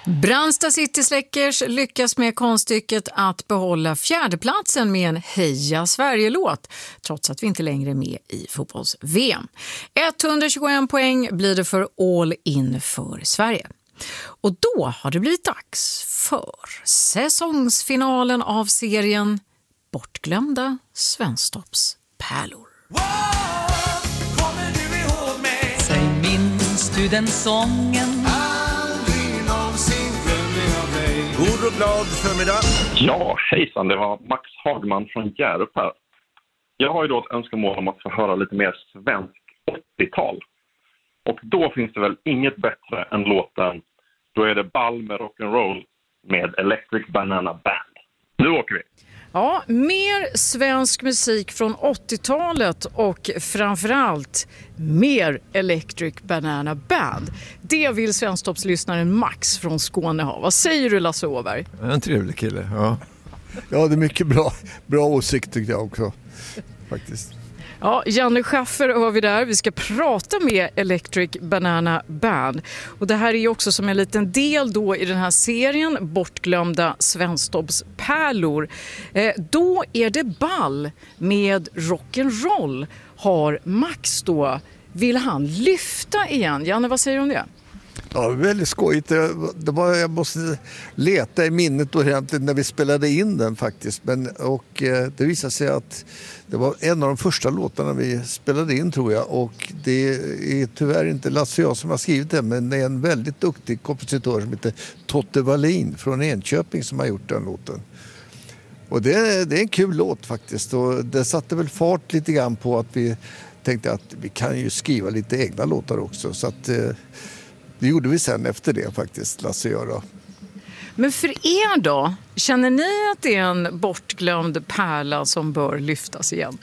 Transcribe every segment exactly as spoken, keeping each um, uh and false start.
Brandsta City Släckers lyckas med konststycket att behålla fjärdeplatsen med en Heja Sverige-låt, trots att vi inte längre är med i fotbolls-V M. etthundratjugoen poäng blir det för all in för Sverige. Och då har det blivit dags för säsongsfinalen av serien Bortglömda Svensktoppspärlor. Wow, kommer du ihåg mig? Säg, minns du den sången? Aldrig någonsin glömmer jag dig. God och glad förmiddag. Ja, hejsan, det var Max Hagman från Hjärup här. Jag har ju då ett önskemål om att få höra lite mer svensk åttiotal. Och då finns det väl inget bättre än låten Då är det ball med rock'n'roll med Electric Banana Band. Nu åker vi! Ja, mer svensk musik från åttiotalet och framförallt mer Electric Banana Band. Det vill Svensktoppslyssnaren Max från Skåne ha. Vad säger du, Lasse Åberg? En trevlig kille, ja. Ja, det är mycket bra, bra åsikt tycker jag också, faktiskt. Ja, Janne Schaffer har vi där. Vi ska prata med Electric Banana Band. Och det här är ju också som en liten del då i den här serien Bortglömda Svensktoppspärlor. Eh, då är det ball med rock'n'roll, har Max då. Vill han lyfta igen? Janne, vad säger du om det? Ja, väldigt skojigt. Det, det var, jag måste leta i minnet då egentligen när vi spelade in den faktiskt. Men, och eh, det visade sig att det var en av de första låtarna vi spelade in, tror jag. Och det är tyvärr inte Lasse och jag som har skrivit den, men det är en väldigt duktig kompositör som heter Totte Wallin från Enköping som har gjort den låten. Och det, det är en kul låt faktiskt. Och det satte väl fart lite grann på att vi tänkte att vi kan ju skriva lite egna låtar också. Så att eh, det gjorde vi sen efter det faktiskt, Lasse och jag då. Men för er då, känner ni att det är en bortglömd pärla som bör lyftas igen?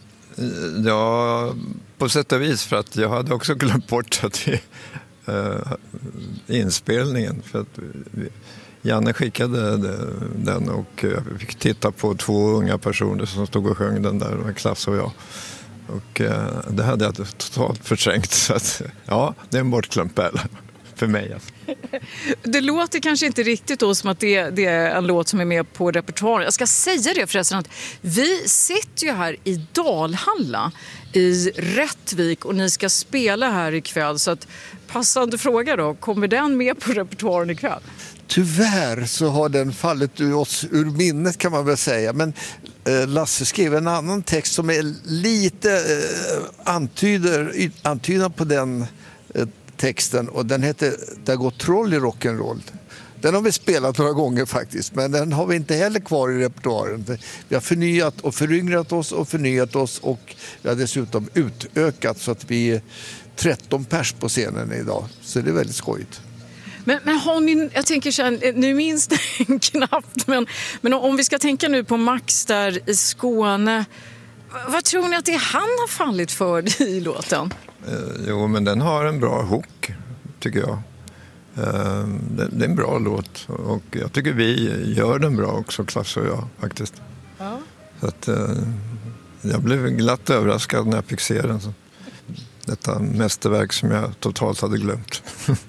Ja, på sätt och vis, för att jag hade också glömt bort att vi, äh, inspelningen. För att vi, Janne skickade den och jag fick titta på två unga personer som stod och sjöng den där, en klass och jag. Och äh, det hade jag totalt förträngt, så att ja, det är en bortglömd pärla. För mig. Alltså. Det låter kanske inte riktigt då som att det, det är en låt som är med på repertoaren. Jag ska säga det förresten att vi sitter ju här i Dalhalla i Rättvik och ni ska spela här ikväll. Så att passande fråga då, kommer den med på repertoaren ikväll? Tyvärr så har den fallit ur oss ur minnet, kan man väl säga. Men eh, Lasse skrev en annan text som är lite eh, antyder, antyder på den eh, texten, och den heter Det går troll i rock'n'roll. Den har vi spelat några gånger faktiskt, men den har vi inte heller kvar i repertoaren. Vi har förnyat och föryngrat oss och förnyat oss, och vi har dessutom utökat så att vi är tretton pers på scenen idag. Så det är väldigt skojigt. Men, men har ni, jag tänker så här, nu minns det knappt, men, men om vi ska tänka nu på Max där i Skåne, vad tror ni att det är han har fallit för i låten? Eh, jo, men den har en bra hook, tycker jag. Eh, det, det är en bra låt, och jag tycker vi gör den bra också, Klasse och jag, faktiskt. Ja. Så att, eh, jag blev glatt överraskad när jag fick se den. Så. Detta mästerverk som jag totalt hade glömt.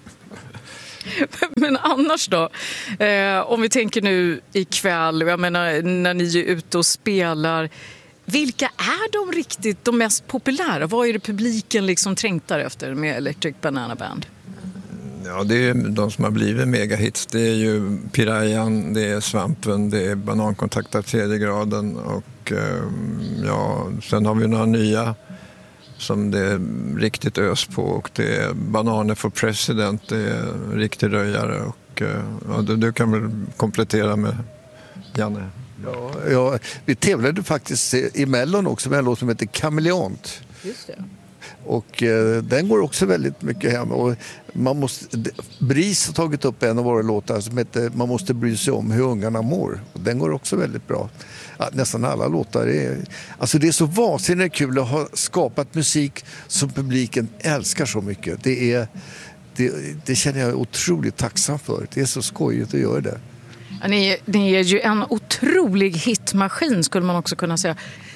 Men annars då, eh, om vi tänker nu ikväll, jag menar när ni är ute och spelar, vilka är de riktigt, de mest populära? Vad är det publiken liksom trängtar efter med Electric Banana Band? Ja, det är de som har blivit megahits. Det är ju Pirayan, det är Svampen, det är Banankontakt av tredje graden, och eh, ja, sen har vi några nya som det är riktigt ös på, och det är Bananer for President, det är riktig röjare, och ja, du, du kan väl komplettera med Janne. Ja, ja, vi tävlade faktiskt i Mellon också med en låt som heter Kameleont. Just det. Och eh, den går också väldigt mycket hem. Och man måste, Bris har tagit upp en av våra låtar som heter Man måste bry sig om hur ungarna mår. Och den går också väldigt bra. Ja, nästan alla låtar är, alltså det är så vansinnigt kul att ha skapat musik som publiken älskar så mycket. Det, är, det, det känner jag otroligt tacksam för. Det är så skojigt att göra det. Ja, ni, ni är ju en otrolig hitmaskin, skulle man också kunna säga.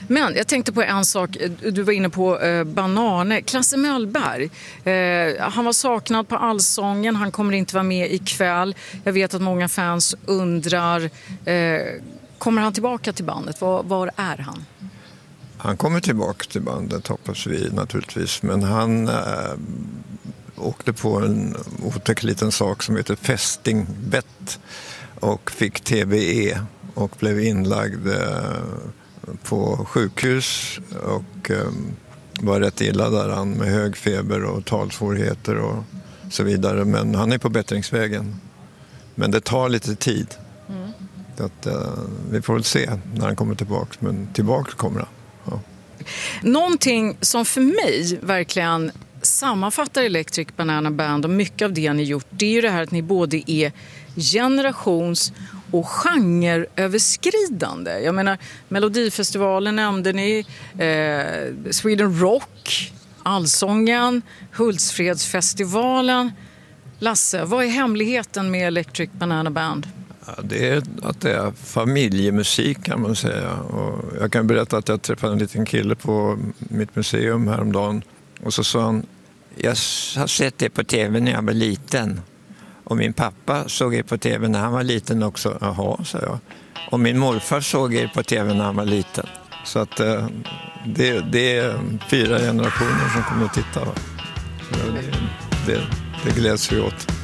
Men jag tänkte på en sak, du var inne på eh, Bananer. Klasse Möllberg, eh, han var saknad på Allsången, han kommer inte vara med ikväll. Jag vet att många fans undrar, eh, kommer han tillbaka till bandet? Var, var är han? Han kommer tillbaka till bandet, hoppas vi naturligtvis. Men han äh, åkte på en otäck liten sak som heter fästingbett och fick T B E och blev inlagd äh, på sjukhus och äh, var rätt illa där han med hög feber och talsvårigheter och så vidare. Men han är på bättringsvägen. Men det tar lite tid. Mm. Att, äh, vi får väl se när han kommer tillbaka, men tillbaka kommer han. Ja. Någonting som för mig verkligen sammanfattar Electric Banana Band och mycket av det ni gjort, det är ju det här att ni både är generations- och genreöverskridande. Jag menar, Melodifestivalen nämnde ni, eh, Sweden Rock, Allsången, Hultsfredsfestivalen. Lasse, vad är hemligheten med Electric Banana Band? Ja, det är att det är familjemusik kan man säga. Och jag kan berätta att jag träffade en liten kille på mitt museum häromdagen. Och så sa han, jag har sett det på tv när jag var liten. Och min pappa såg er på tv när han var liten också. Jaha, sa jag. Och min morfar såg er på tv när han var liten. Så att eh, det, det är fyra generationer som kommer att titta. Va? Så det, det, det gläds vi åt.